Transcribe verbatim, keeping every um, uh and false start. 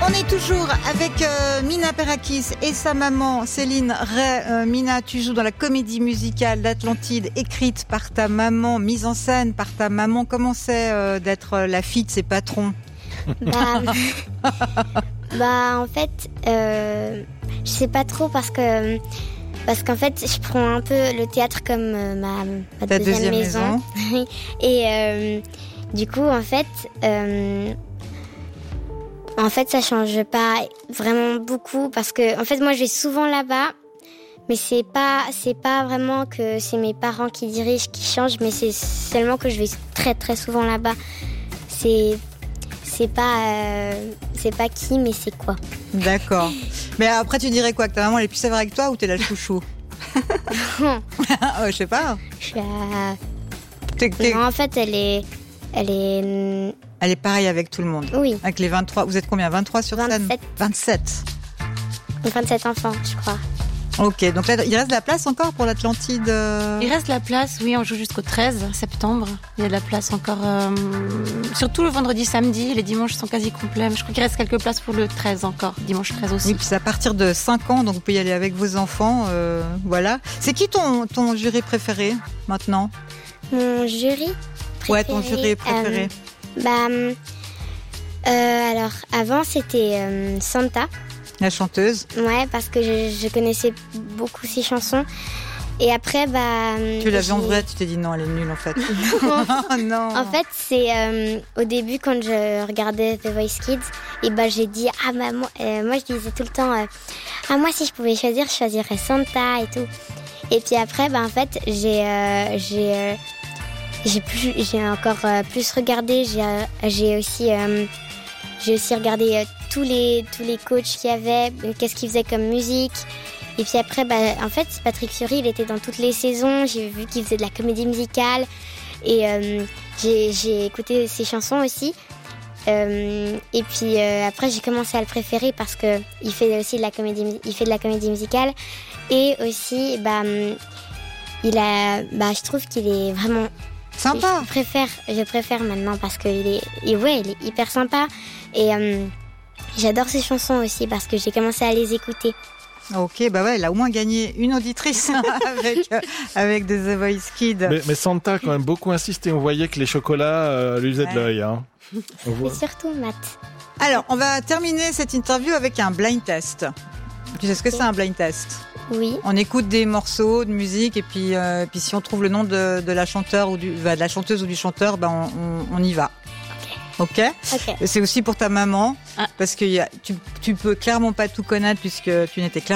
On est toujours avec euh, Mina Perakis et sa maman Céline Ray. Euh, Mina, tu joues dans la comédie musicale d'Atlantide, écrite par ta maman, mise en scène par ta maman. Comment c'est euh, d'être la fille de ses patrons ? Bah, bah en fait, euh, je sais pas trop parce que parce qu'en fait, je prends un peu le théâtre comme euh, ma, ma ta deuxième, deuxième maison. maison. Et euh, du coup, en fait, euh, en fait, ça change pas vraiment beaucoup parce que en fait, moi, je vais souvent là-bas. Mais c'est pas, c'est pas vraiment que c'est mes parents qui dirigent, qui changent, mais c'est seulement que je vais très très souvent là-bas. C'est C'est pas, euh, c'est pas qui, mais c'est quoi. D'accord. Mais après, tu dirais quoi ? Que ta maman elle est plus sévère avec toi ou t'es la chouchou ? Ouais, je sais pas. Je suis à... T'es, t'es... Non, en fait, elle est, elle est. Elle est pareille avec tout le monde. Oui. Avec les vingt-trois. Vous êtes combien ? vingt-trois sur vingt-sept. scène ? vingt-sept. vingt-sept enfants, je crois. Ok, donc là, il reste de la place encore pour l'Atlantide euh... Il reste de la place, oui, on joue jusqu'au treize septembre. Il y a de la place encore, euh, surtout le vendredi, samedi, les dimanches sont quasi complets. Mais je crois qu'il reste quelques places pour le treize encore, dimanche treize aussi. Oui, puis c'est à partir de cinq ans, donc vous pouvez y aller avec vos enfants, euh, voilà. C'est qui ton, ton jury préféré, maintenant ? Mon jury préféré. Ouais, ton jury préféré. Euh, bah, euh, alors, avant, c'était euh, Santa. La chanteuse. Ouais, parce que je, je connaissais beaucoup ses chansons. Et après, bah... Tu l'as vue en j'ai... vrai, tu t'es dit non, elle est nulle en fait. Non. En fait, c'est euh, au début quand je regardais The Voice Kids, et bah j'ai dit ah maman, euh, moi je disais tout le temps euh, ah moi si je pouvais choisir, je choisirais Santa et tout. Et puis après, bah en fait j'ai euh, j'ai euh, j'ai plus j'ai encore euh, plus regardé. J'ai euh, j'ai aussi euh, j'ai aussi regardé euh, tous les tous les coachs qu'il y avait, euh, qu'est-ce qu'ils faisaient comme musique. Et puis après, bah, en fait, Patrick Fiori, il était dans toutes les saisons. J'ai vu qu'il faisait de la comédie musicale. Et euh, j'ai, j'ai écouté ses chansons aussi. Euh, et puis euh, après, j'ai commencé à le préférer parce qu'il fait aussi de la comédie, il fait de la comédie musicale. Et aussi, bah, il a, bah, je trouve qu'il est vraiment... Sympa. Je préfère, je préfère maintenant parce qu'il est, et ouais, il est hyper sympa. Et euh, j'adore ses chansons aussi parce que j'ai commencé à les écouter. Ok, bah ouais, elle a au moins gagné une auditrice avec, euh, avec The Voice Kids. Mais, mais Santa a quand même beaucoup insisté. On voyait que les chocolats euh, lui faisaient de l'œil. Hein. On voit. Et surtout Matt. Alors, on va terminer cette interview avec un blind test. Tu sais ce que c'est un blind test ? Oui. On écoute des morceaux de musique et puis, euh, puis si on trouve le nom de, de la chanteur ou du, bah, de la chanteuse ou du chanteur, bah, on, on, on y va. Ok. Ok. C'est aussi pour ta maman, Ah. parce que y a, tu, tu peux clairement pas tout connaître puisque tu n'étais clairement